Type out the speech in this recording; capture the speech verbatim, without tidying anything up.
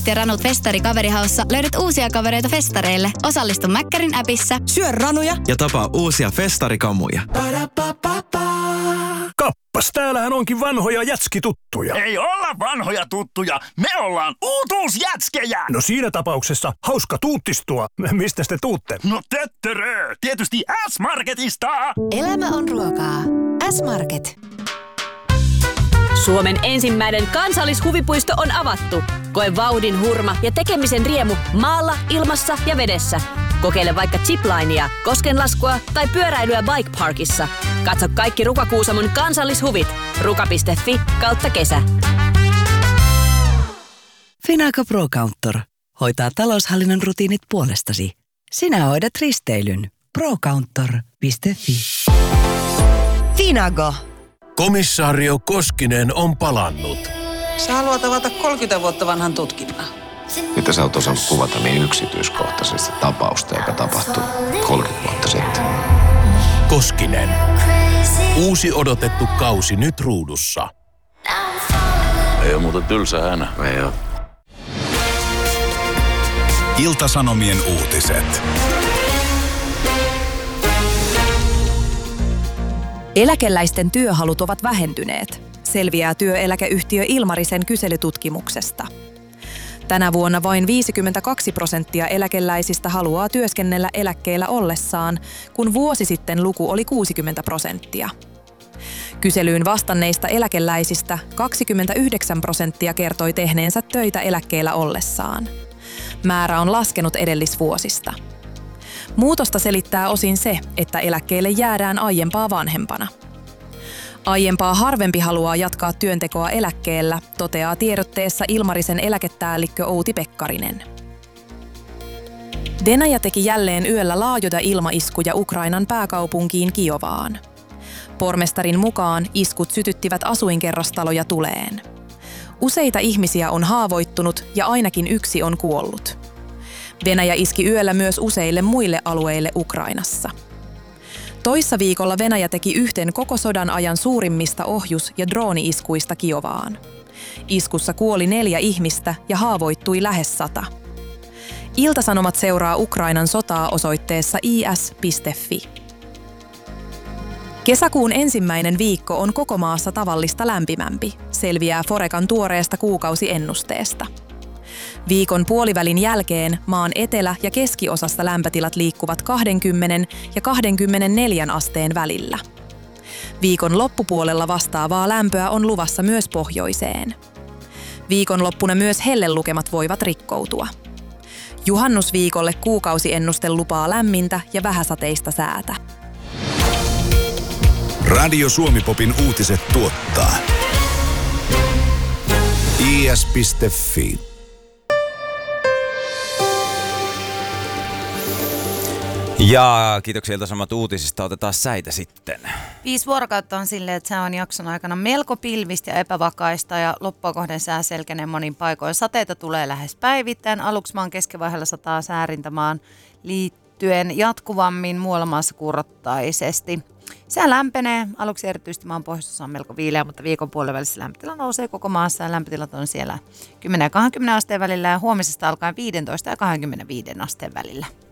ja Ranut Festari Kaverihaussa löydät uusia kavereita festareille. Osallistu Mäkkärin appissa. Syö ranuja ja tapaa uusia festarikamuja. Kappas, täällähän onkin vanhoja jätskituttuja. Ei olla vanhoja tuttuja, me ollaan uutuusjätskejä. No siinä tapauksessa hauska tuuttistua. Mistä te tuutte? No töttörö, tietysti S-Marketista. Elämä on ruokaa. S-Market. Suomen ensimmäinen kansallishuvipuisto on avattu. Koe vauhdin hurma ja tekemisen riemu maalla, ilmassa ja vedessä. Kokeile vaikka ziplinea, koskenlaskua tai pyöräilyä Bike Parkissa. Katso kaikki Ruka-Kuusamon kansallishuvit. ruka piste fi kautta kesä. Finago Pro Counter hoitaa taloushallinnon rutiinit puolestasi. Sinä hoidat risteilyn. pro counter piste fi. Finago. Komissaario Koskinen on palannut. Sä haluat avata kolmekymmentä vuotta vanhan tutkinnan. Mitä sä oot osannut kuvata niin yksityiskohtaisesti tapausta, joka tapahtui kolmekymmentä vuotta sitten? Koskinen. Uusi odotettu kausi nyt ruudussa. Ei ole muuten tylsä hänä. Ei oo. Ilta-Sanomien uutiset. Eläkeläisten työhalut ovat vähentyneet, selviää työeläkeyhtiö Ilmarisen kyselytutkimuksesta. Tänä vuonna vain viisikymmentäkaksi prosenttia eläkeläisistä haluaa työskennellä eläkkeellä ollessaan, kun vuosi sitten luku oli kuusikymmentä prosenttia. Kyselyyn vastanneista eläkeläisistä kaksikymmentäyhdeksän prosenttia kertoi tehneensä töitä eläkkeellä ollessaan. Määrä on laskenut edellisvuosista. Muutosta selittää osin se, että eläkkeelle jäädään aiempaa vanhempana. Aiempaa harvempi haluaa jatkaa työntekoa eläkkeellä, toteaa tiedotteessa Ilmarisen eläkepäällikkö Outi Pekkarinen. Venäjä teki jälleen yöllä laajoja ilmaiskuja Ukrainan pääkaupunkiin Kiovaan. Pormestarin mukaan iskut sytyttivät asuinkerrostaloja tuleen. Useita ihmisiä on haavoittunut ja ainakin yksi on kuollut. Venäjä iski yöllä myös useille muille alueille Ukrainassa. Toissa viikolla Venäjä teki yhten koko sodan ajan suurimmista ohjus- ja drooni-iskuista Kiovaan. Iskussa kuoli neljä ihmistä ja haavoittui lähes sata. Ilta-Sanomat seuraa Ukrainan sotaa osoitteessa i s piste fi. Kesäkuun ensimmäinen viikko on koko maassa tavallista lämpimämpi, selviää Forecan tuoreesta kuukausiennusteesta. Viikon puolivälin jälkeen maan etelä- ja keskiosassa lämpötilat liikkuvat kaksikymmentä ja kaksikymmentäneljä asteen välillä. Viikon loppupuolella vastaavaa lämpöä on luvassa myös pohjoiseen. Viikonloppuna myös hellelukemat voivat rikkoutua. Juhannusviikolle kuukausiennuste lupaa lämmintä ja vähäsateista säätä. Radio Suomi-popin uutiset tuottaa i s piste fi. Ja kiitoksia Ilta-Sanomat uutisista. Otetaan säitä sitten. Viisi vuorokautta on silleen, että sää on jakson aikana melko pilvistä ja epävakaista ja loppua kohden sää selkenee monin paikoin. Sateita tulee lähes päivittäin. Aluksi maan keskivaiheella sataa säärintämaan liittyen jatkuvammin muualla maassa kurrottaisesti. Sää lämpenee. Aluksi erityisesti maan pohjoisessa on melko viileä, mutta viikon puolivälissä lämpötila nousee koko maassa ja lämpötilat on siellä kymmenen ja kaksikymmentä asteen välillä ja huomisesta alkaen viisitoista ja kaksikymmentäviisi asteen välillä.